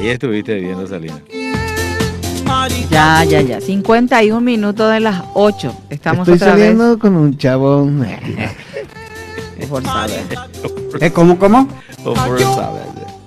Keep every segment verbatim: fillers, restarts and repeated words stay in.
estuviste viendo, Salina. Ya, ya, ya. cincuenta y un minutos de las ocho. Estamos Estoy otra saliendo con un chavo. vez. Por saber. ¿Eh, ¿Cómo, cómo? O por saber.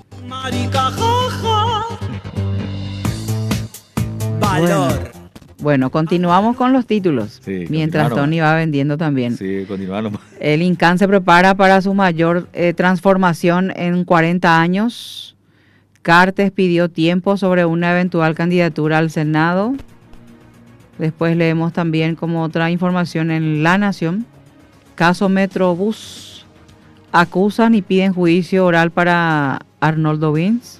Bueno, bueno, continuamos con los títulos. Sí, mientras continúa Tony va vendiendo también. Sí, continúa nomás. El Incan se prepara para su mayor eh, transformación en cuarenta años. Cartes pidió tiempo sobre una eventual candidatura al Senado. Después leemos también como otra información en La Nación. Caso Metrobús. Acusan y piden juicio oral para Arnoldo Vince.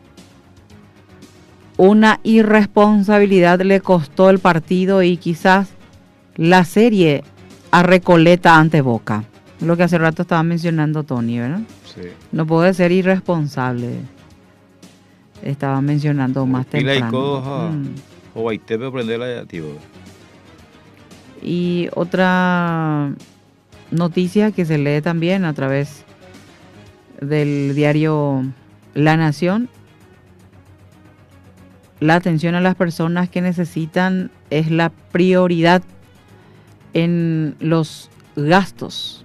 Una irresponsabilidad le costó el partido y quizás la serie a Recoleta ante Boca. Lo que hace rato estaba mencionando Tony, ¿verdad? Sí. No puede ser irresponsable. Estaba mencionando más Pila y temprano. coja. Mm. O ahí te puede prender la tío. Y otra noticia que se lee también a través del diario La Nación. La atención a las personas que necesitan es la prioridad en los gastos.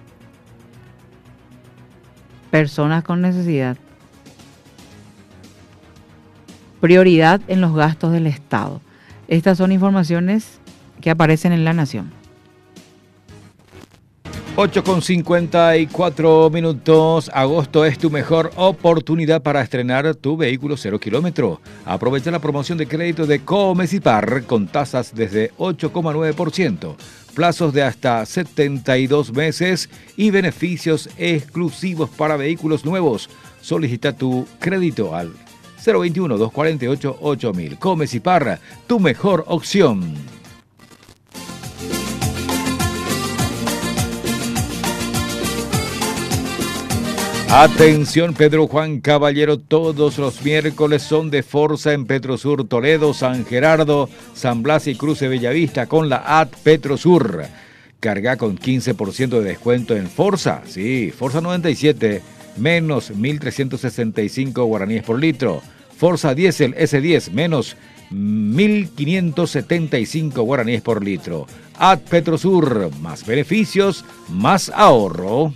Personas con necesidad. Prioridad en los gastos del Estado. Estas son informaciones que aparecen en La Nación. ocho con cincuenta y cuatro minutos. Agosto es tu mejor oportunidad para estrenar tu vehículo cero kilómetro. Aprovecha la promoción de crédito de Comecipar con tasas desde ocho coma nueve por ciento, plazos de hasta setenta y dos meses y beneficios exclusivos para vehículos nuevos. Solicita tu crédito al cero veintiuno, doscientos cuarenta y ocho, ocho mil. Comecipar, tu mejor opción. Atención Pedro Juan Caballero, todos los miércoles son de Forza en Petrosur, Toledo, San Gerardo, San Blas y Cruce Bellavista con la A T Petrosur. Carga con quince por ciento de descuento en Forza, sí, Forza noventa y siete, menos mil trescientos sesenta y cinco guaraníes por litro. Forza Diesel ese diez, menos mil quinientos setenta y cinco guaraníes por litro. A T Petrosur, más beneficios, más ahorro.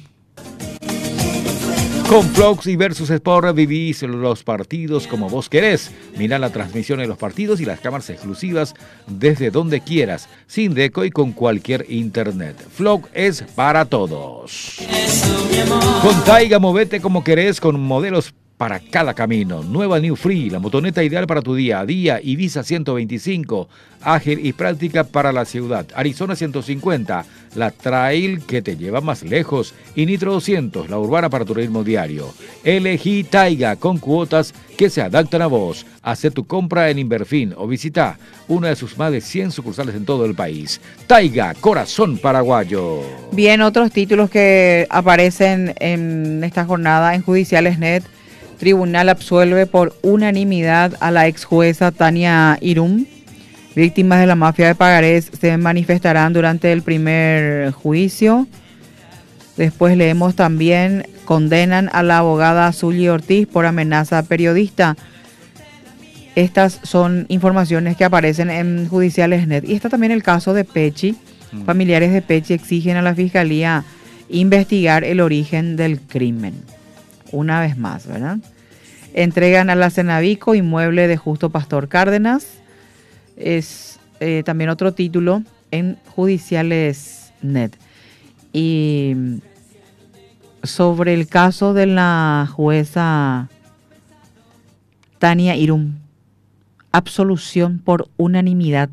Con Flox y Versus Sport vivís los partidos como vos querés. Mirá la transmisión de los partidos y las cámaras exclusivas desde donde quieras, sin deco y con cualquier internet. Flox es para todos. Con Taiga movete como querés con modelos para cada camino. Nueva New Free, la motoneta ideal para tu día a día. Ibiza ciento veinticinco, ágil y práctica para la ciudad. Arizona ciento cincuenta, la trail que te lleva más lejos. Y Nitro doscientos, la urbana para tu ritmo diario. Elegí Taiga con cuotas que se adaptan a vos. Haz tu compra en Inverfin o visita una de sus más de cien sucursales en todo el país. Taiga, corazón paraguayo. Bien, otros títulos que aparecen en esta jornada en Judiciales punto net. Tribunal absuelve por unanimidad a la ex jueza Tania Irum. Víctimas de la mafia de pagarés se manifestarán durante el primer juicio. Después leemos también, condenan a la abogada Zuly Ortiz por amenaza a periodista. Estas son informaciones que aparecen en Judiciales punto net. Y está también el caso de Pechi. Mm. Familiares de Pechi exigen a la Fiscalía investigar el origen del crimen. Una vez más, ¿verdad? Entregan a la Cenavico inmueble de Justo Pastor Cárdenas. Es eh, también otro título en Judiciales punto net. Y sobre el caso de la jueza Tania Irum, absolución por unanimidad.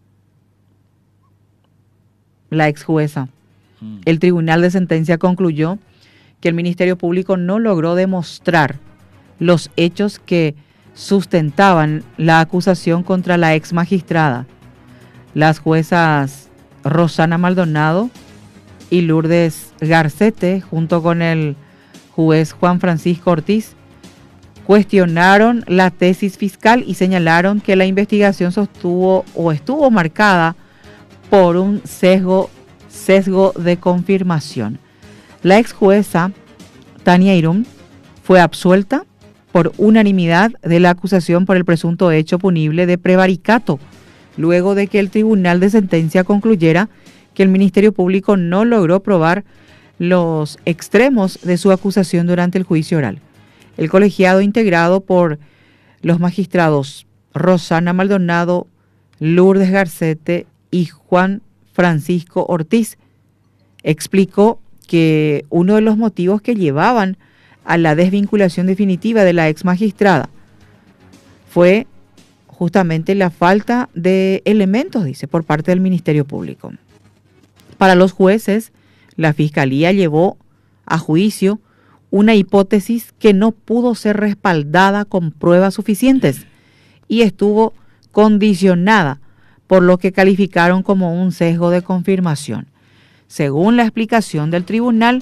La ex jueza. Mm. El Tribunal de Sentencia concluyó que el Ministerio Público no logró demostrar los hechos que sustentaban la acusación contra la ex magistrada. Las juezas Rosana Maldonado y Lourdes Garcete, junto con el juez Juan Francisco Ortiz, cuestionaron la tesis fiscal y señalaron que la investigación sostuvo o estuvo marcada por un sesgo, sesgo de confirmación. La ex jueza Tania Irum fue absuelta por unanimidad de la acusación por el presunto hecho punible de prevaricato, luego de que el Tribunal de Sentencia concluyera que el Ministerio Público no logró probar los extremos de su acusación durante el juicio oral. El colegiado, integrado por los magistrados Rosana Maldonado, Lourdes Garcete y Juan Francisco Ortiz, explicó que uno de los motivos que llevaban a la desvinculación definitiva de la ex magistrada fue justamente la falta de elementos, dice, por parte del Ministerio Público. Para los jueces, la Fiscalía llevó a juicio una hipótesis que no pudo ser respaldada con pruebas suficientes y estuvo condicionada por lo que calificaron como un sesgo de confirmación. Según la explicación del tribunal,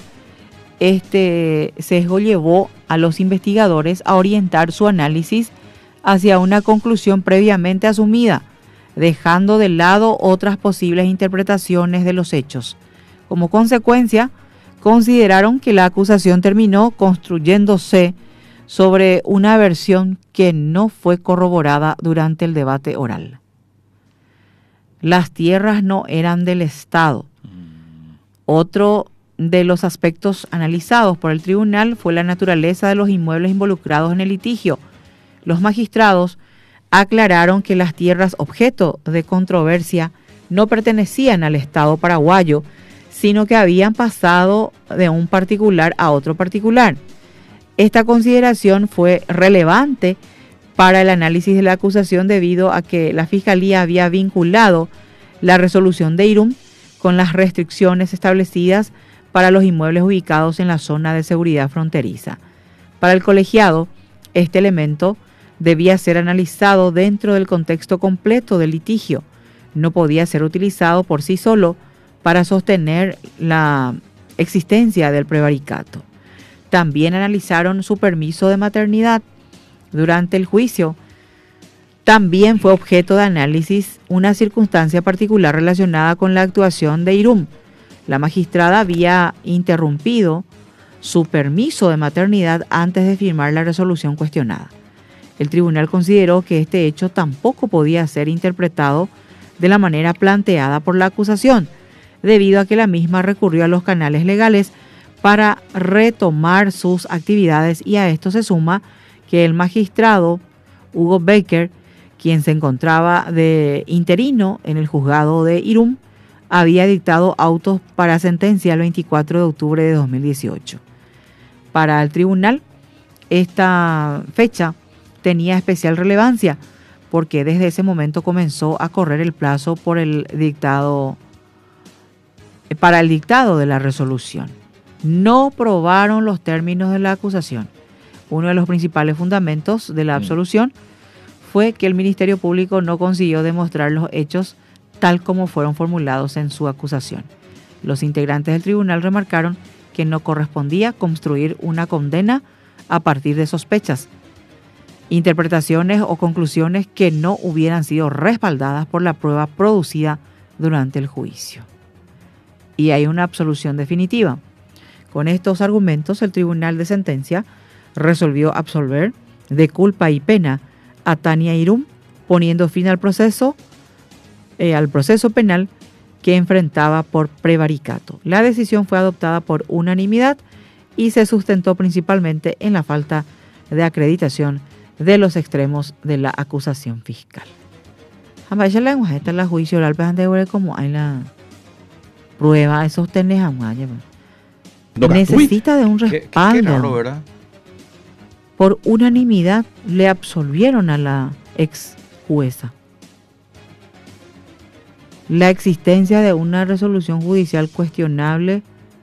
este sesgo llevó a los investigadores a orientar su análisis hacia una conclusión previamente asumida, dejando de lado otras posibles interpretaciones de los hechos. Como consecuencia, consideraron que la acusación terminó construyéndose sobre una versión que no fue corroborada durante el debate oral. Las tierras no eran del Estado. Otro de los aspectos analizados por el tribunal fue la naturaleza de los inmuebles involucrados en el litigio. Los magistrados aclararon que las tierras objeto de controversia no pertenecían al Estado paraguayo, sino que habían pasado de un particular a otro particular. Esta consideración fue relevante para el análisis de la acusación debido a que la Fiscalía había vinculado la resolución de Irún con las restricciones establecidas para los inmuebles ubicados en la zona de seguridad fronteriza. Para el colegiado, este elemento debía ser analizado dentro del contexto completo del litigio. No podía ser utilizado por sí solo para sostener la existencia del prevaricato. También analizaron su permiso de maternidad. Durante el juicio, también fue objeto de análisis una circunstancia particular relacionada con la actuación de Irún. La magistrada había interrumpido su permiso de maternidad antes de firmar la resolución cuestionada. El tribunal consideró que este hecho tampoco podía ser interpretado de la manera planteada por la acusación, debido a que la misma recurrió a los canales legales para retomar sus actividades, y a esto se suma que el magistrado Hugo Baker, quien se encontraba de interino en el juzgado de Irún, había dictado autos para sentencia el veinticuatro de octubre de dos mil dieciocho. Para el tribunal, esta fecha tenía especial relevancia porque desde ese momento comenzó a correr el plazo por el dictado, para el dictado de la resolución. No probaron los términos de la acusación. Uno de los principales fundamentos de la absolución fue que el Ministerio Público no consiguió demostrar los hechos tal como fueron formulados en su acusación. Los integrantes del tribunal remarcaron que no correspondía construir una condena a partir de sospechas, interpretaciones o conclusiones que no hubieran sido respaldadas por la prueba producida durante el juicio. Y hay una absolución definitiva. Con estos argumentos, el Tribunal de Sentencia resolvió absolver de culpa y pena a Tania Irún, poniendo fin al proceso, eh, al proceso penal que enfrentaba por prevaricato. La decisión fue adoptada por unanimidad y se sustentó principalmente en la falta de acreditación de los extremos de la acusación fiscal. Esta es la juicio oral, como hay la prueba, esos tenés a necesita de un respaldo. Qué, qué raro, ¿verdad? Por unanimidad le absolvieron a la ex jueza. La existencia de una resolución judicial cuestionable,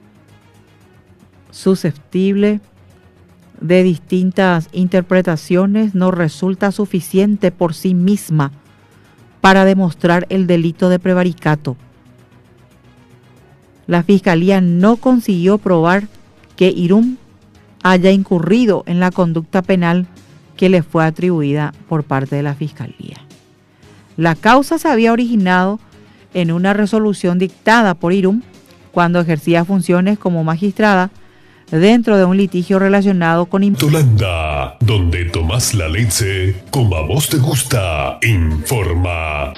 susceptible de distintas interpretaciones, no resulta suficiente por sí misma para demostrar el delito de prevaricato. La Fiscalía no consiguió probar que Irún haya incurrido en la conducta penal que le fue atribuida por parte de la Fiscalía. La causa se había originado en una resolución dictada por Irún cuando ejercía funciones como magistrada dentro de un litigio relacionado con impuestos. Holanda, donde tomás la leche como a vos te gusta. Informa.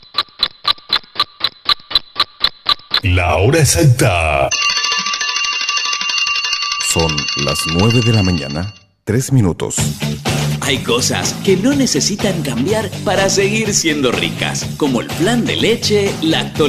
La hora exacta. Son las nueve de la mañana, tres minutos. Hay cosas que no necesitan cambiar para seguir siendo ricas, como el flan de leche lactolitol.